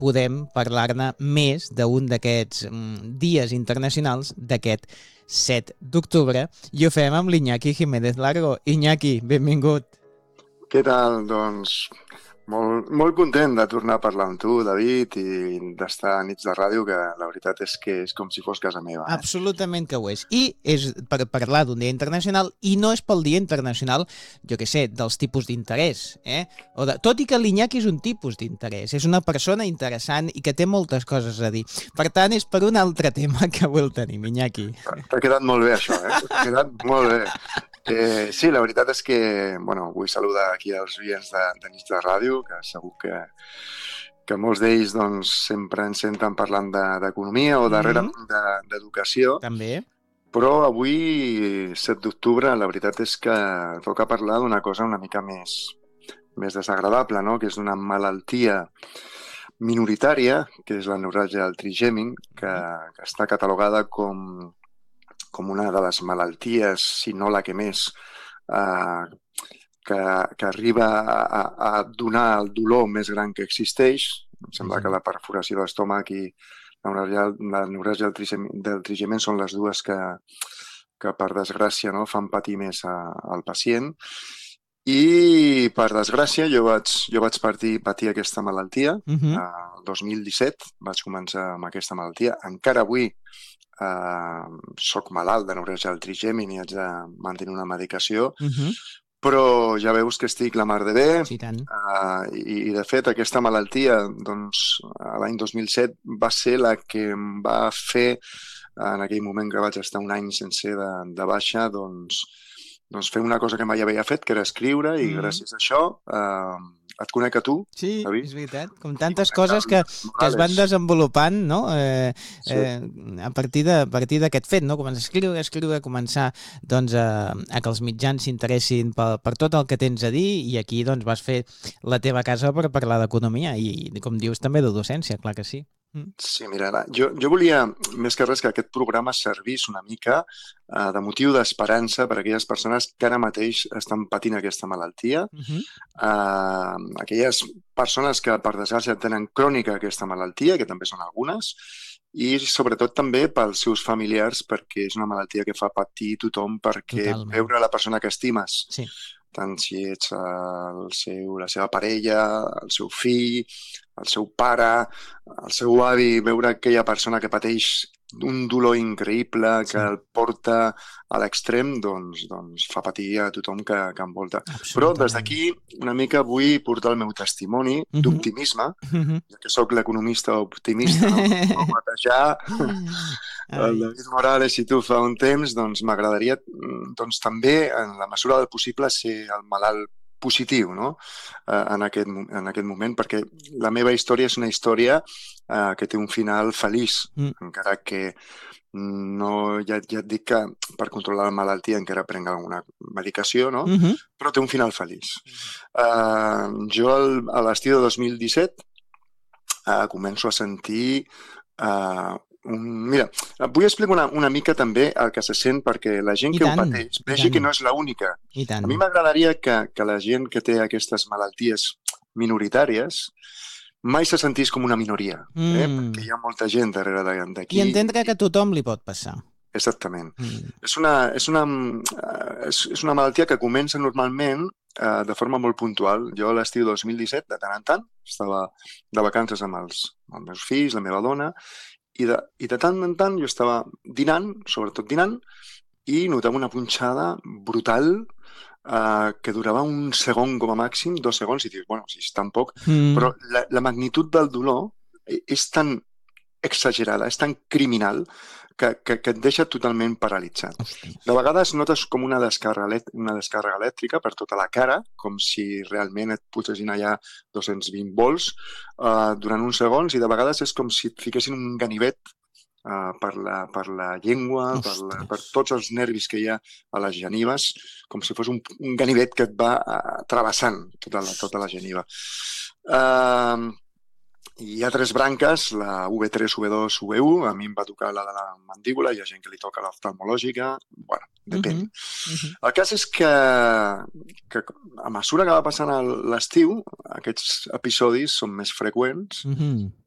podem parlar-ne més d'un d'aquests dies internacionals d'aquest 7 d'octubre i ho fem amb l'Iñaki Jiménez Largo. Iñaki, benvingut. Què tal? Doncs molt content de tornar a parlar amb tu, David, i d'estar a nits de ràdio, que la veritat és que és com si fos casa meva. Absolutament que ho és. I és per parlar d'un dia internacional, i no és pel dia internacional, jo què sé, dels tipus d'interès. Tot i que l'Iñaki és un tipus d'interès, és una persona interessant i que té moltes coses a dir. Per tant, és per un altre tema que avui el tenim, Iñaki. T'ha quedat molt bé, això, T'ha quedat molt bé. Sí, la veritat és que, vull saludar aquí els oients de Nits de Ràdio, que segur que molts d'ells doncs, sempre ens senten parlant d'economia o darrerament d'educació. També. Però avui, 7 d'octubre, la veritat és que toca parlar d'una cosa una mica més desagradable, no? Que és una malaltia minoritària, que és la neuràlgia del trigèmin, que està catalogada com una de les malalties, si no la que més, que arriba a donar el dolor més gran que existeix. Em sembla que la perforació de l'estómac i la neuràlgia del trigèmin són les dues que per desgràcia, no, fan patir més al pacient. I, per desgràcia, jo vaig patir aquesta malaltia. El 2017 vaig començar amb aquesta malaltia. Encara avui soc malalt de neuràlgia del trigèmin i haig de mantenir una medicació, però ja veus que estic la mar de bé. Sí, tant. I de fet, aquesta malaltia, doncs, l'any 2007 va ser la que em va fer, en aquell moment que vaig estar un any sencer de baixa, doncs fer una cosa que mai havia fet, que era escriure, i gràcies a això et conec a tu, sí, David. És veritat, com tantes coses que es van desenvolupant, no? A partir d'aquest fet, no? Començar a escriure, començar doncs, a que els mitjans s'interessin per tot el que tens a dir, i aquí doncs, vas fer la teva casa per parlar d'economia i, com dius, també de docència, clar que sí. Sí, mira, jo volia, més que res, que aquest programa servís una mica de motiu d'esperança per a aquelles persones que ara mateix estan patint aquesta malaltia, aquelles persones que, per desgràcia, tenen crònica aquesta malaltia, que també són algunes, i sobretot també pels seus familiars, perquè és una malaltia que fa patir tothom, perquè Totalment. veure la persona que estimes, sí, tant si ets la seva parella, el seu fill, el seu pare, el seu avi, veure aquella persona que pateix un dolor increïble, que el porta a l'extrem, doncs fa patir a tothom que envolta. Però des d'aquí una mica vull portar el meu testimoni d'optimisme, ja que sóc l'economista optimista, no? Batejar el David Morales i tu fa un temps, doncs m'agradaria també, en la mesura del possible, ser el malalt positiu, no? En aquest moment, perquè la meva història és una història que té un final feliç, encara que ja et dic que per controlar la malaltia encara prenc alguna medicació, no? Però té un final feliç. Jo a l'estiu de 2017 començo a sentir mira, vull explicar una mica també el que se sent perquè la gent que ho pateix vegi que no és l'única. A mi m'agradaria que la gent que té aquestes malalties minoritàries mai se sentís com una minoria, perquè hi ha molta gent darrere d'aquí. I entendre que a tothom li pot passar. Exactament. És una malaltia que comença normalment de forma molt puntual. Jo a l'estiu 2017, de tant en tant, estava de vacances amb els meus fills, la meva dona, i de tant en tant jo estava dinant, sobretot dinant, i notava una punxada brutal que durava un segon com a màxim, 2 segons, i dius, bueno, si és tan poc, però la magnitud del dolor és tan exagerada, és tan criminal, que et deixa totalment paralitzat. De vegades notes com una descàrrega elèctrica per tota la cara, com si realment et posessin allà 220 volts durant uns segons, i de vegades és com si et fiquessin un ganivet per la llengua, per tots els nervis que hi ha a les genives, com si fos un ganivet que et va travessant tota la geniva. Hi ha 3 branques, la V3, V2, V1, a mi em va tocar la de la mandíbula, hi ha gent que li toca l'oftalmològica, bueno, depèn. El cas és que a mesura que va passant l'estiu, aquests episodis són més freqüents